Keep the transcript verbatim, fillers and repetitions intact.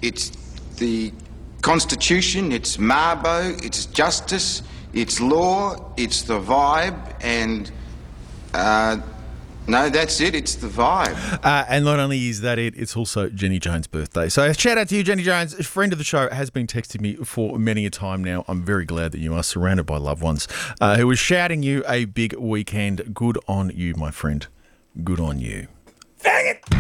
it's the Constitution, it's Mabo, it's justice, it's law, it's the vibe, and uh, no, that's it, it's the vibe. Uh, and not only is that it, it's also Jenny Jones' birthday. So shout out to you, Jenny Jones. A friend of the show, has been texting me for many a time now. I'm very glad that you are surrounded by loved ones uh, who are shouting you a big weekend. Good on you, my friend. Good on you. Dang it!